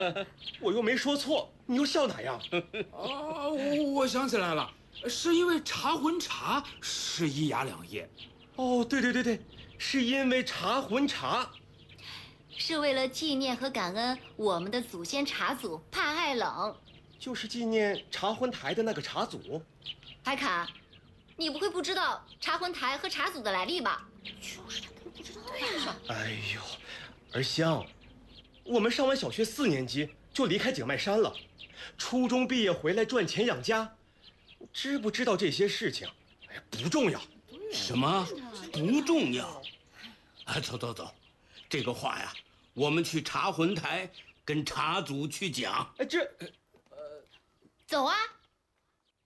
我又没说错，你又笑哪样？ 我想起来了，是因为茶魂茶是1衙2业。 哦，对，是因为茶魂茶， 是为了纪念和感恩我们的祖先茶祖怕爱冷。 就是纪念茶魂台的那个茶祖。 海侃，你不会不知道茶魂台和茶祖的来历吧？ 就是他根本不知道呀。 哎呦，儿香，我们上完小学4年级就离开景迈山了，初中毕业回来赚钱养家，知不知道这些事情？哎呀，不重要。 什么不重要？啊，走，这个话呀，我们去茶魂台跟茶祖去讲。 哎， 走啊！